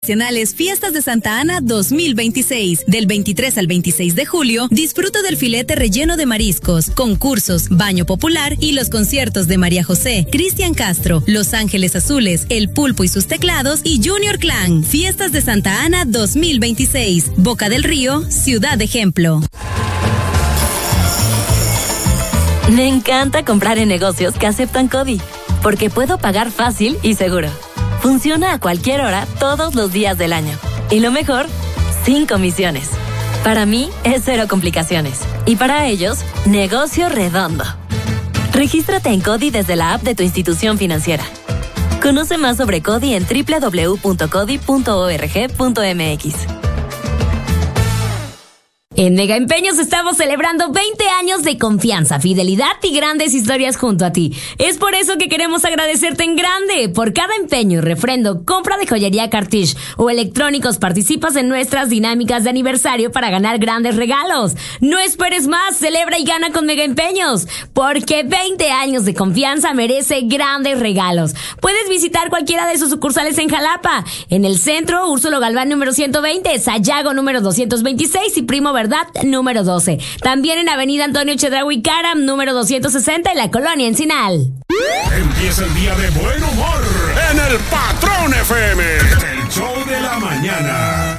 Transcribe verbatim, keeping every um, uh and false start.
Nacionales Fiestas de Santa Ana dos mil veintiséis. Del veintitrés al veintiséis de julio, disfruta del filete relleno de mariscos, concursos, baño popular y los conciertos de María José, Cristian Castro, Los Ángeles Azules, El Pulpo y sus teclados y Junior Clan. Fiestas de Santa Ana dos mil veintiséis. Boca del Río, Ciudad Ejemplo. Me encanta comprar en negocios que aceptan CODI, porque puedo pagar fácil y seguro. Funciona a cualquier hora, todos los días del año. Y lo mejor, sin comisiones. Para mí, es cero complicaciones. Y para ellos, negocio redondo. Regístrate en CODI desde la app de tu institución financiera. Conoce más sobre CODI en doble u doble u doble u punto codi punto org punto m x. En Mega Empeños estamos celebrando veinte años de confianza, fidelidad y grandes historias junto a ti. Es por eso que queremos agradecerte en grande. Por cada empeño y refrendo, compra de joyería Cartish o electrónicos, participas en nuestras dinámicas de aniversario para ganar grandes regalos. No esperes más, celebra y gana con Mega Empeños, porque veinte años de confianza merece grandes regalos. Puedes visitar cualquiera de sus sucursales en Jalapa, en el centro, Úrsulo Galván número ciento veinte, Sayago número doscientos veintiséis y Primo Verdad número doce. También en Avenida Antonio Chedraui Caram número doscientos sesenta en la Colonia Encinal. Empieza el día de buen humor en el Patrón F M. El show de la mañana.